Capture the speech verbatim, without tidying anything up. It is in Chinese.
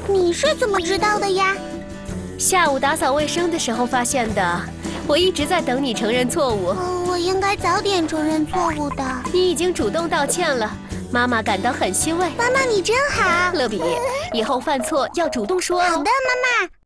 你是怎么知道的呀？ 下午打扫卫生的时候发现的。我一直在等你承认错误。 哦，我应该早点承认错误的。 你已经主动道歉了，妈妈感到很欣慰。 妈妈，你真好。 乐比，以后犯错要主动说哦。 好的，妈妈。